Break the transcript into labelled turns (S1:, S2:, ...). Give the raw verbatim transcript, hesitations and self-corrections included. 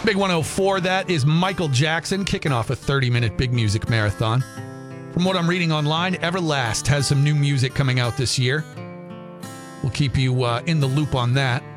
S1: Big one oh four, that is Michael Jackson kicking off a thirty-minute big music marathon. From what I'm reading online, Everlast has some new music coming out this year. We'll keep you uh, in the loop on that.